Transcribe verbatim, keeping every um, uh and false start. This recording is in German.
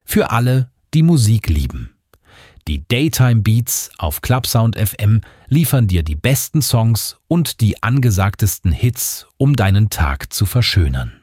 Für alle, die Musik lieben. Die Daytime Beats auf Clubsound F M liefern dir die besten Songs und die angesagtesten Hits, um deinen Tag zu verschönern.